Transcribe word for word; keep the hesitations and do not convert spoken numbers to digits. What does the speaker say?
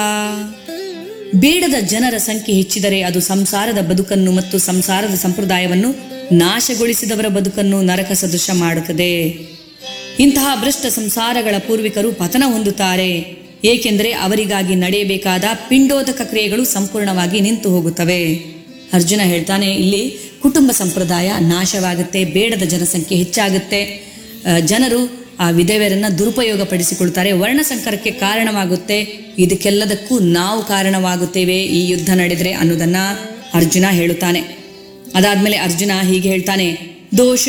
ಬೇಡದ ಜನರ ಸಂಖ್ಯೆ ಹೆಚ್ಚಿದರೆ ಅದು ಸಂಸಾರದ ಬದುಕನ್ನು ಮತ್ತು ಸಂಸಾರದ ಸಂಪ್ರದಾಯವನ್ನು ನಾಶಗೊಳಿಸಿದವರ ಬದುಕನ್ನು ನರಕ ಸದೃಶ ಮಾಡುತ್ತದೆ. ಇಂತಹ ಭ್ರಷ್ಟ ಸಂಸಾರಗಳ ಪೂರ್ವಿಕರು ಪತನ ಹೊಂದುತ್ತಾರೆ, ಏಕೆಂದರೆ ಅವರಿಗಾಗಿ ನಡೆಯಬೇಕಾದ ಪಿಂಡೋದಕ ಕ್ರಿಯೆಗಳು ಸಂಪೂರ್ಣವಾಗಿ ನಿಂತು ಹೋಗುತ್ತವೆ. ಅರ್ಜುನ ಹೇಳ್ತಾನೆ, ಇಲ್ಲಿ ಕುಟುಂಬ ಸಂಪ್ರದಾಯ ನಾಶವಾಗುತ್ತೆ, ಬೇಡದ ಜನಸಂಖ್ಯೆ ಹೆಚ್ಚಾಗುತ್ತೆ, ಜನರು ಆ ವಿಧವೆಯರನ್ನ ದುರುಪಯೋಗ ಪಡಿಸಿಕೊಳ್ತಾರೆ, ವರ್ಣಸಂಕರಕ್ಕೆ ಕಾರಣವಾಗುತ್ತೆ. ಇದಕ್ಕೆಲ್ಲದಕ್ಕೂ ನಾವು ಕಾರಣವಾಗುತ್ತೇವೆ ಈ ಯುದ್ಧ ನಡೆದರೆ ಅನ್ನೋದನ್ನ ಅರ್ಜುನ ಹೇಳುತ್ತಾನೆ. ಅದಾದ್ಮೇಲೆ ಅರ್ಜುನ ಹೀಗೆ ಹೇಳ್ತಾನೆ, ದೋಷ